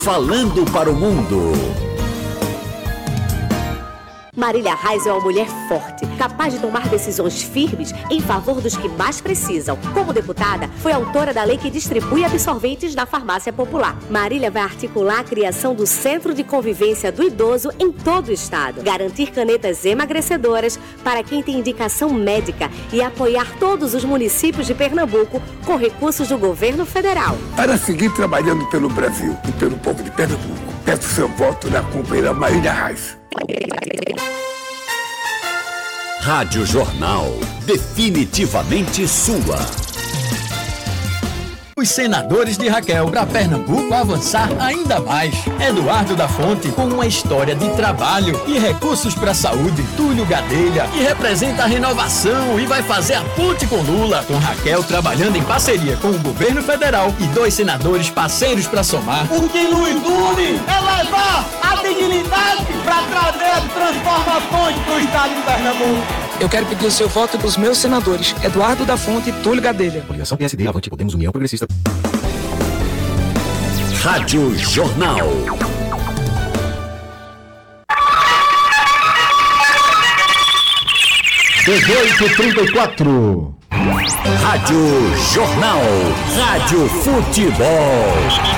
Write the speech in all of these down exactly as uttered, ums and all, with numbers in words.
Falando para o mundo. Marília Reis é uma mulher forte, capaz de tomar decisões firmes em favor dos que mais precisam. Como deputada, foi autora da lei que distribui absorventes na farmácia popular. Marília vai articular a criação do Centro de Convivência do Idoso em todo o estado, garantir canetas emagrecedoras para quem tem indicação médica e apoiar todos os municípios de Pernambuco com recursos do governo federal. Para seguir trabalhando pelo Brasil e pelo povo de Pernambuco, peço seu voto na companheira Marília Reis. Rádio Jornal, definitivamente sua. Os senadores de Raquel para Pernambuco avançar ainda mais. Eduardo da Fonte com uma história de trabalho e recursos para a saúde. Túlio Gadelha, que representa a renovação e vai fazer a ponte com Lula. Com Raquel trabalhando em parceria com o governo federal e dois senadores parceiros para somar. O que nos une é levar a dignidade para trazer transformações para o estado de Pernambuco. Eu quero pedir o seu voto para os meus senadores, Eduardo da Fonte e Túlio Gadelha. Coligação P S D, Avante, Podemos, União Progressista. Rádio Jornal. dezoito e trinta e quatro. Rádio Jornal. Rádio Futebol.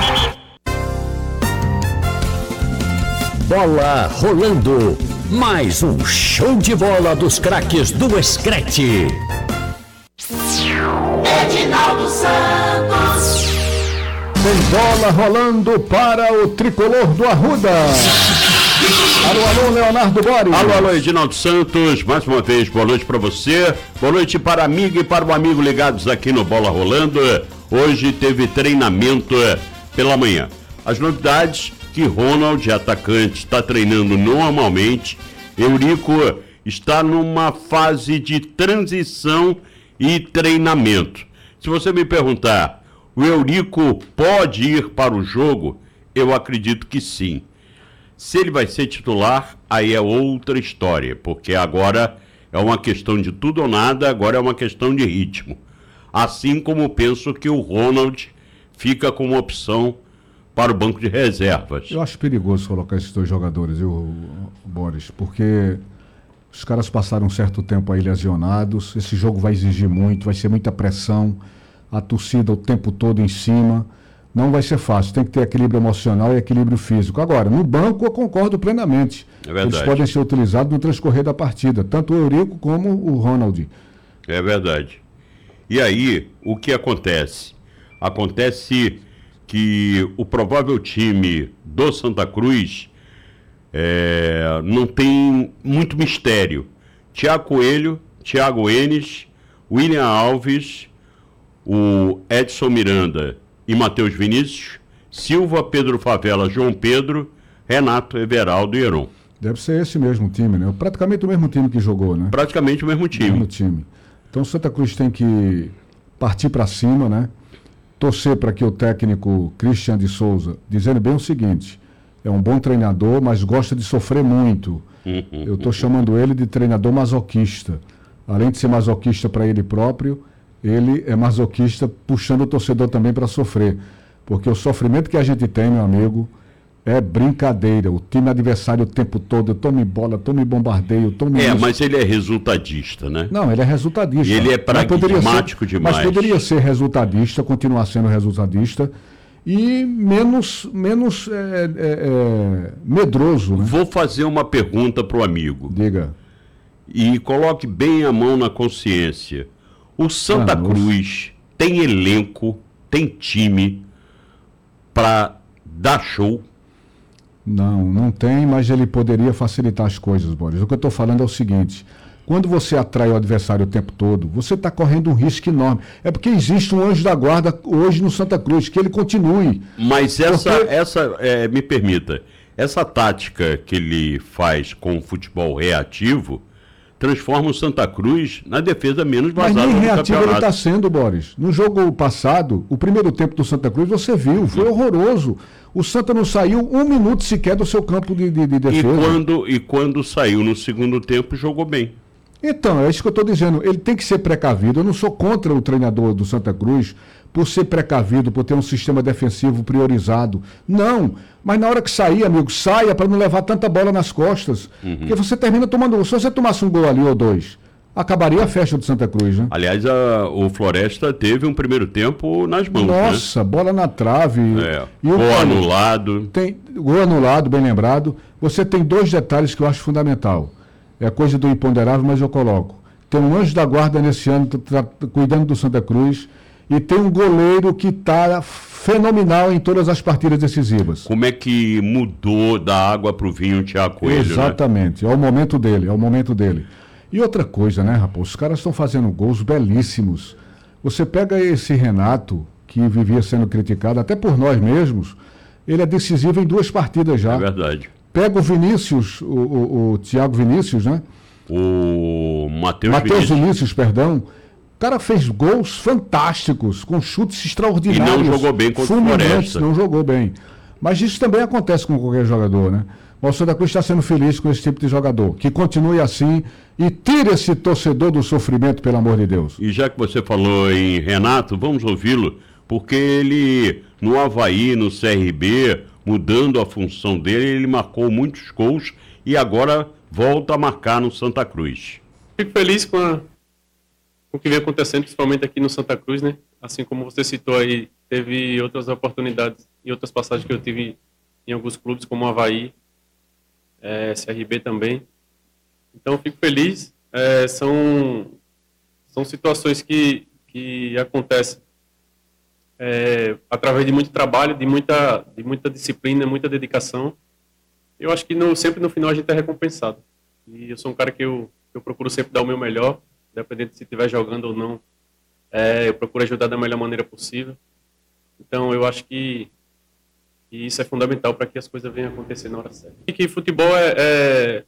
Bola rolando. Mais um show de bola dos craques do Escrete. Edinaldo Santos. Tem bola rolando para o tricolor do Arruda. Alô, alô, Leonardo Bori. Alô, alô, Edinaldo Santos. Mais uma vez, boa noite para você. Boa noite para a amiga e para o amigo ligados aqui no Bola Rolando. Hoje teve treinamento pela manhã. As novidades... que Ronald, atacante, está treinando normalmente. Eurico está numa fase de transição e treinamento. Se você me perguntar, o Eurico pode ir para o jogo? Eu acredito que sim. Se ele vai ser titular, aí é outra história, porque agora é uma questão de tudo ou nada, agora é uma questão de ritmo. Assim como penso que o Ronald fica como opção para o banco de reservas. Eu acho perigoso colocar esses dois jogadores, viu, Boris? Porque os caras passaram um certo tempo aí lesionados, esse jogo vai exigir muito, vai ser muita pressão, a torcida o tempo todo em cima, não vai ser fácil, tem que ter equilíbrio emocional e equilíbrio físico. Agora, no banco eu concordo plenamente. É verdade. Eles podem ser utilizados no transcorrer da partida, tanto o Eurico como o Ronald. É verdade. E aí, o que acontece? Acontece... que o provável time do Santa Cruz é, não tem muito mistério. Thiago Coelho, Thiago Enes, William Alves, o Edson Miranda e Matheus Vinícius, Silva, Pedro Favela, João Pedro, Renato, Everaldo e Heron. Deve ser esse mesmo time, né? Praticamente o mesmo time que jogou, né? Praticamente o mesmo time. O mesmo time. Então o Santa Cruz tem que partir para cima, né? Torcer para que o técnico Christian de Souza, dizendo bem o seguinte, é um bom treinador, mas gosta de sofrer muito. Eu estou chamando ele de treinador masoquista. Além de ser masoquista para ele próprio, ele é masoquista puxando o torcedor também para sofrer. Porque o sofrimento que a gente tem, meu amigo, é brincadeira. O time adversário o tempo todo, eu tome bola, tome bombardeio, tome... É, isso. Mas ele é resultadista, né? Não, ele é resultadista. E ele é pragmático demais. Mas poderia ser resultadista, continuar sendo resultadista e menos, menos é, é, é, medroso, né? Vou fazer uma pergunta para o amigo. Diga. E coloque bem a mão na consciência. O Santa Ah, Cruz tem elenco, tem time para dar show? Não, não tem, mas ele poderia facilitar as coisas, Boris. O que eu estou falando é o seguinte, quando você atrai o adversário o tempo todo, você está correndo um risco enorme. É porque existe um anjo da guarda hoje no Santa Cruz, que ele continue. Mas essa, Porque... essa é, me permita, essa tática que ele faz com o futebol reativo, transforma o Santa Cruz na defesa menos vazada do campeonato. Mas nem campeonato. reativo ele está sendo, Boris. No jogo passado, o primeiro tempo do Santa Cruz, você viu, foi horroroso. O Santa não saiu um minuto sequer do seu campo de, de, de defesa. E quando, e quando saiu no segundo tempo, jogou bem. Então, é isso que eu estou dizendo. Ele tem que ser precavido. Eu não sou contra o treinador do Santa Cruz por ser precavido, por ter um sistema defensivo priorizado. Não, mas na hora que sair, amigo, saia para não levar tanta bola nas costas. Uhum. Porque você termina tomando... Se você tomasse um gol ali ou dois, acabaria a festa do Santa Cruz, né? Aliás, a, o Floresta teve um primeiro tempo nas mãos, Nossa, né? bola na trave. É, e o gol anulado. Tem, gol anulado, bem lembrado. Você tem dois detalhes que eu acho fundamental. É coisa do imponderável, mas eu coloco. Tem um anjo da guarda nesse ano cuidando do Santa Cruz e tem um goleiro que está fenomenal em todas as partidas decisivas. Como é que mudou da água para o vinho o Thiago Coelho, Exatamente, né? É o momento dele, é o momento dele. E outra coisa, né, rapaz? Os caras estão fazendo gols belíssimos. Você pega esse Renato, que vivia sendo criticado até por nós mesmos, ele é decisivo em duas partidas já. É verdade. Pega o Vinícius, o, o, o Thiago Vinícius, né? O Matheus Matheus Vinícius. Vinícius, perdão. O cara fez gols fantásticos, com chutes extraordinários. E não jogou bem contra o Floresta. Não jogou bem. Mas isso também acontece com qualquer jogador, né? O Santa Cruz está sendo feliz com esse tipo de jogador. Que continue assim e tire esse torcedor do sofrimento, pelo amor de Deus. E já que você falou em Renato, vamos ouvi-lo, porque ele, no Avaí, no C R B, mudando a função dele, ele marcou muitos gols e agora volta a marcar no Santa Cruz. Fico feliz com, a, com o que vem acontecendo, principalmente aqui no Santa Cruz, né? Assim como você citou aí, teve outras oportunidades e outras passagens que eu tive em alguns clubes, como o Avaí, é, C R B também. Então, fico feliz. É, são, são situações que, que acontecem é, através de muito trabalho, de muita, de muita disciplina, muita dedicação. Eu acho que no, sempre no final a gente é recompensado. E eu sou um cara que eu, eu procuro sempre dar o meu melhor, independente de se estiver jogando ou não. É, eu procuro ajudar da melhor maneira possível. Então, eu acho que, que isso é fundamental para que as coisas venham a acontecer na hora certa. E que futebol é, é,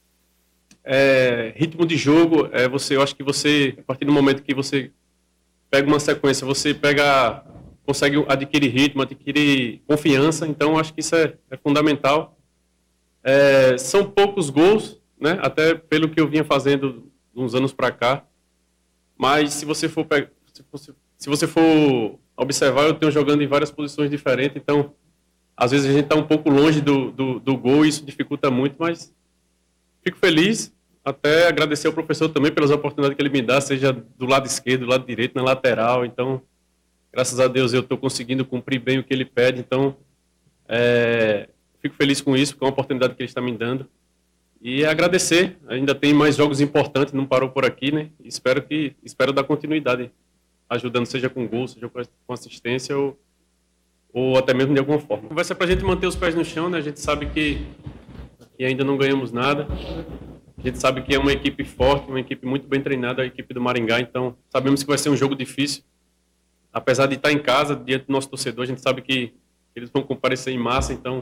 é ritmo de jogo. É você, eu acho que você, a partir do momento que você pega uma sequência, você pega, consegue adquirir ritmo, adquirir confiança. Então, eu acho que isso é, é fundamental. É, são poucos gols, né? Até pelo que eu vinha fazendo uns anos para cá. Mas se você for pe... se, você... se você for observar, eu tenho jogando em várias posições diferentes, então às vezes a gente está um pouco longe do, do, do gol e isso dificulta muito, mas fico feliz, até agradecer ao professor também pelas oportunidades que ele me dá, seja do lado esquerdo, do lado direito, na lateral. Então, graças a Deus eu estou conseguindo cumprir bem o que ele pede, então é... fico feliz com isso, com a oportunidade que ele está me dando. E agradecer, ainda tem mais jogos importantes, não parou por aqui, né? Espero que, espero dar continuidade, ajudando, seja com gol, seja com assistência ou, ou até mesmo de alguma forma. Vai ser para a gente manter os pés no chão, né? A gente sabe que, que ainda não ganhamos nada. A gente sabe que é uma equipe forte, uma equipe muito bem treinada, a equipe do Maringá, então sabemos que vai ser um jogo difícil. Apesar de estar em casa, diante do nosso torcedor, a gente sabe que eles vão comparecer em massa, então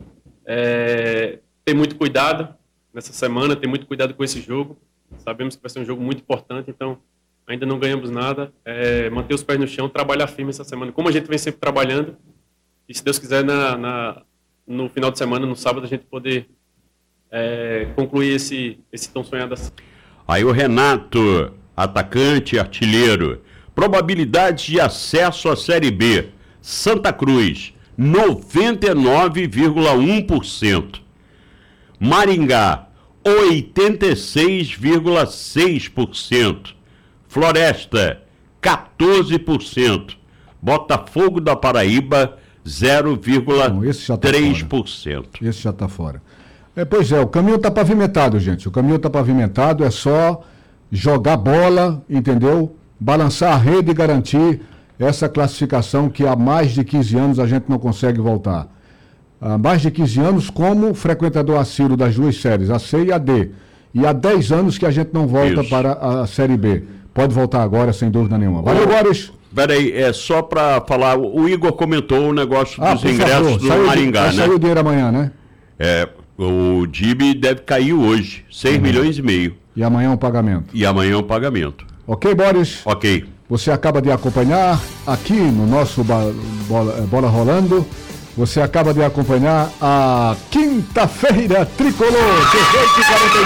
é, ter muito cuidado nessa semana, ter muito cuidado com esse jogo. Sabemos que vai ser um jogo muito importante, então ainda não ganhamos nada. É, manter os pés no chão, trabalhar firme essa semana, como a gente vem sempre trabalhando. E se Deus quiser, na, na, no final de semana, no sábado, a gente poder é, concluir esse, esse tão sonhado assim. Aí o Renato, atacante, artilheiro. Probabilidades de acesso à Série B. Santa Cruz, noventa e nove vírgula um por cento. Maringá, oitenta e seis vírgula seis por cento. Floresta, quatorze por cento. Botafogo da Paraíba, zero vírgula três por cento. Esse já está fora. É, pois é, o caminho está pavimentado, gente. O caminho está pavimentado, é só jogar bola, entendeu? Balançar a rede e garantir essa classificação que há mais de quinze anos a gente não consegue voltar. Há mais de quinze anos como frequentador assíduo das duas séries, a C e a D. E há dez anos que a gente não volta Isso. para a Série B. Pode voltar agora, sem dúvida nenhuma. Valeu, Boris! Peraí, é só para falar, o Igor comentou o negócio ah, dos ingressos favor, do saiu Maringá, de, né? Saiu o dinheiro amanhã, né? É, o D I B deve cair hoje, seis milhões e meio. E amanhã o pagamento. E amanhã o pagamento. Ok, Boris? Ok. Você acaba de acompanhar aqui no nosso ba- bola, bola Rolando, você acaba de acompanhar a Quinta-feira Tricolor, dezoito e quarenta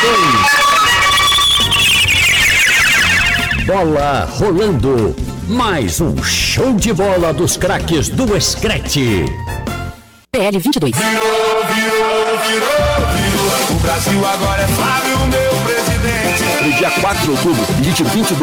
e dois. Bola Rolando, mais um show. show de bola dos craques do Escrete. P L vinte e dois. Virou, virou, virou, virou. O Brasil agora é Flávio, meu presidente. No dia quatro de outubro, digite vinte e dois.